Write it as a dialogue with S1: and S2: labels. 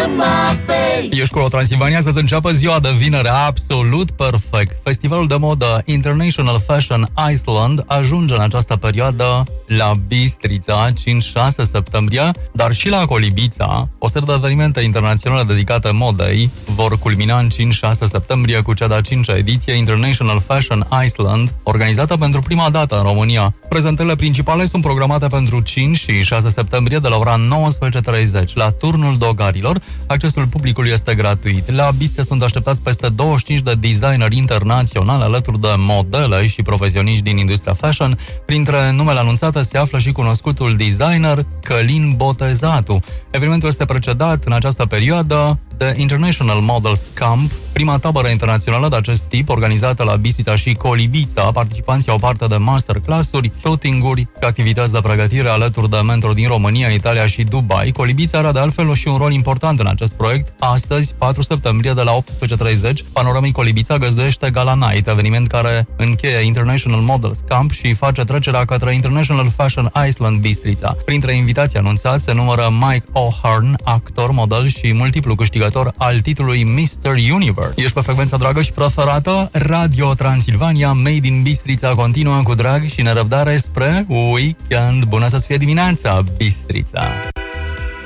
S1: Ești cu Transilvania să-ți înceapă ziua de vineri absolut perfect. Festivalul de modă International Fashion Iceland ajunge în această perioadă la Bistrița, 5-6 septembrie, dar și la Colibița. O serie de evenimente internaționale dedicate modei vor culmina în 5-6 septembrie cu cea de-a 5-a ediție International Fashion Iceland, organizată pentru prima dată în România. Prezentările principale sunt programate pentru 5 și 6 septembrie de la ora 19:30 la Turnul Dogarilor. Accesul publicului este gratuit. La Bistre sunt așteptați peste 25 de designeri internaționali alături de modele și profesioniști din industria fashion. Printre numele anunțate se află și cunoscutul designer Călin Botezatu. Evenimentul este precedat în această perioadă de International Models Camp, prima tabără internațională de acest tip organizată la Bistrița și Colibița. Participanții au parte de masterclass-uri, shooting-uri, activități de pregătire alături de mentori din România, Italia și Dubai. Colibița are de altfel și un rol important în acest proiect. Astăzi, 4 septembrie, de la 18:30, Panoramic Colibița găzduiește Gala Night, eveniment care încheie International Models Camp și face trecerea către International Fashion Iceland Bistrița. Printre invitații anunțați se numără Mike O'Hearn, actor, model și multiplu câștigător al titlului Mr. Universe. Ești pe frecvența dragă și preferată, Radio Transilvania, Made in Bistrița continuă cu drag și nerăbdare spre weekend. Bună să-ți fie dimineața, Bistrița!